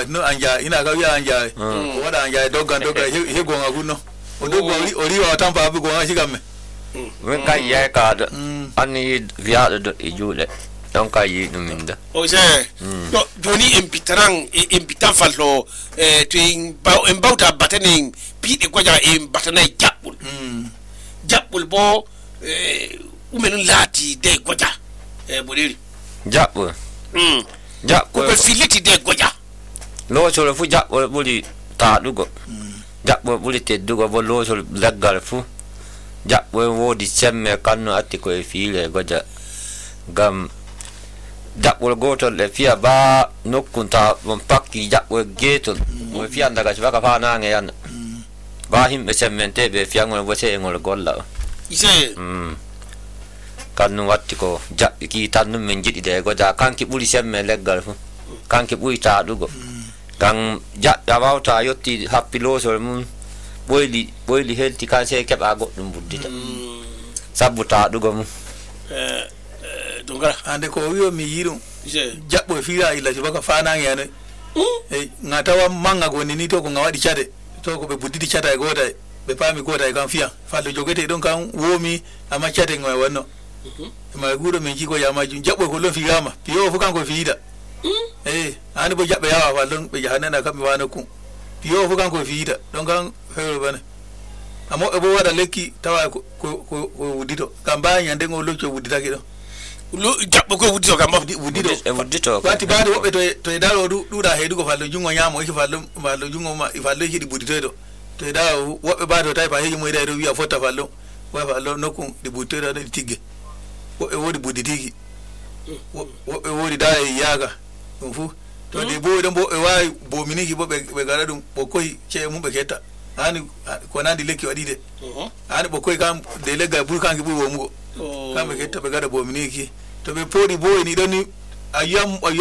no anja ina ka wi anja wada anja dogan he gonga kuno odogo ori wa tampa bi gonga shigame wen ka ye ka ani via do ijude donc ka yi numinda o se do doni impitan fallo to bauta bataning piide goja batanay jabbul bo umen lati de goja bodiri jabbul ko filiti de goja lo so fu jabbul buli ta dugo jabbul buli te dugo bo lo so laggal fu jabbul wodi semme kanno atti ko fiile goja gam jabbul gotol le fiya ba nokkunta bon pakki jabbul getol mo fiya daga baka fa nange yan ba himbe semmente be fiya ngol wote e ngol golla ise kanno watti ko jabbi ki tanno men jidi de goja kanki buli semme leggal fu kanki buri ta dugo kan jabba wawta yotti happilosol mun boyli helti kan se keba goddum buddita sabuta dugo mun dongara ande ko wiyo mi yirum jabbo fiira ila baka fana ngene ngata wa manga goni ni to ko ngawadi chade to ko be budditi chata e goda be pami goda e kan fiya fallo jogete don kan womi ama chate ngoy wonno ma guro men jiko ya majun jabbo ko lo fiirama piyo fu kan ko fiida ani bo jabbe yawa fallon be jahanana kam wana ku piyo fu kan ko fiida don kan hero bane amo e bo wada lekki tawa ko wudito kan ba nyande ngo lokko wudita kido lo jabbo ko wudito kam wudito wati baade wobbe to e daro duda heedugo fallo jungo nyamo e fallo jungo ma fallo hidi budito do to e daro wobbe baade tay pa heji mo ida do wiya fotta fallo wa fallo nokku di budito do tigge wobbe wodi buditiki wobbe wodi da e yaga fu to de bo don bo e wa bo miniki bo be gara dum bo koy ce mun be ketta ani ko nandi lekki wadide ani bo koy kam de lega bur kan ki bu wo mu kam be ketta be gara bo miniki to be podi bo ni doni ayam